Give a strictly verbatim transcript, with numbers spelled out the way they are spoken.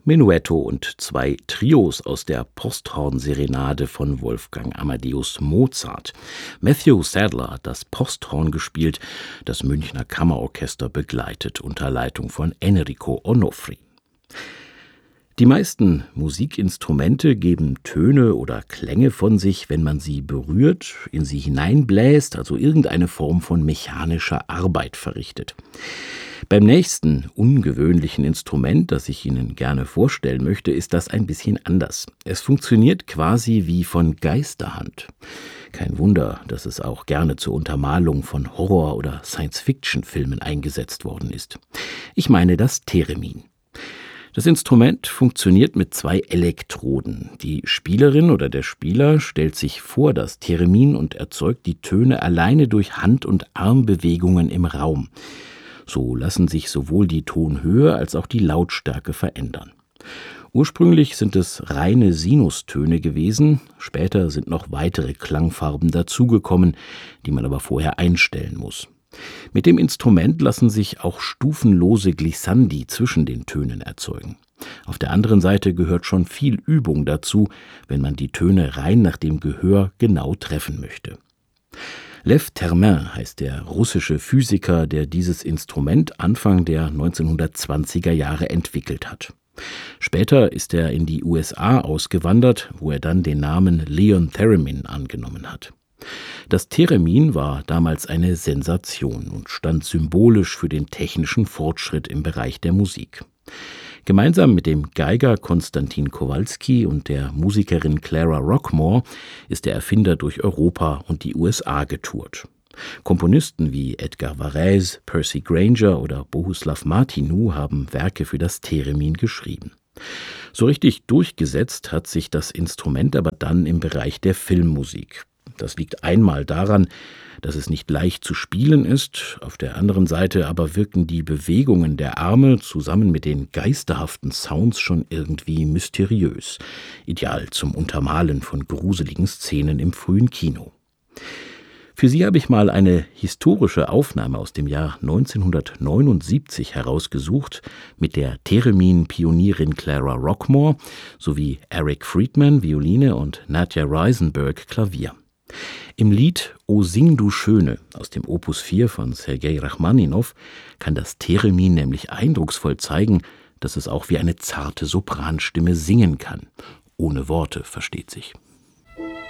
Menuetto und zwei Trios aus der Posthorn-Serenade von Wolfgang Amadeus Mozart. Matthew Sadler hat das Posthorn gespielt, das Münchner Kammerorchester begleitet unter Leitung von Enrico Onofri. Die meisten Musikinstrumente geben Töne oder Klänge von sich, wenn man sie berührt, in sie hineinbläst, also irgendeine Form von mechanischer Arbeit verrichtet. Beim nächsten ungewöhnlichen Instrument, das ich Ihnen gerne vorstellen möchte, ist das ein bisschen anders. Es funktioniert quasi wie von Geisterhand. Kein Wunder, dass es auch gerne zur Untermalung von Horror- oder Science-Fiction-Filmen eingesetzt worden ist. Ich meine das Theremin. Das Instrument funktioniert mit zwei Elektroden. Die Spielerin oder der Spieler stellt sich vor das Theremin und erzeugt die Töne alleine durch Hand- und Armbewegungen im Raum. So lassen sich sowohl die Tonhöhe als auch die Lautstärke verändern. Ursprünglich sind es reine Sinustöne gewesen, später sind noch weitere Klangfarben dazugekommen, die man aber vorher einstellen muss. Mit dem Instrument lassen sich auch stufenlose Glissandi zwischen den Tönen erzeugen. Auf der anderen Seite gehört schon viel Übung dazu, wenn man die Töne rein nach dem Gehör genau treffen möchte. Lev Termin heißt der russische Physiker, der dieses Instrument Anfang der neunzehnhundertzwanziger Jahre entwickelt hat. Später ist er in die U S A ausgewandert, wo er dann den Namen Leon Theremin angenommen hat. Das Theremin war damals eine Sensation und stand symbolisch für den technischen Fortschritt im Bereich der Musik. Gemeinsam mit dem Geiger Konstantin Kowalski und der Musikerin Clara Rockmore ist der Erfinder durch Europa und die U S A getourt. Komponisten wie Edgar Varèse, Percy Grainger oder Bohuslav Martinu haben Werke für das Theremin geschrieben. So richtig durchgesetzt hat sich das Instrument aber dann im Bereich der Filmmusik. Das liegt einmal daran, dass es nicht leicht zu spielen ist, auf der anderen Seite aber wirken die Bewegungen der Arme zusammen mit den geisterhaften Sounds schon irgendwie mysteriös, ideal zum Untermalen von gruseligen Szenen im frühen Kino. Für Sie habe ich mal eine historische Aufnahme aus dem Jahr neunzehnhundertneunundsiebzig herausgesucht mit der Theremin-Pionierin Clara Rockmore sowie Eric Friedman, Violine und Nadja Reisenberg, Klavier. Im Lied O sing du Schöne aus dem Opus vier von Sergei Rachmaninow kann das Theremin nämlich eindrucksvoll zeigen, dass es auch wie eine zarte Sopranstimme singen kann. Ohne Worte, versteht sich.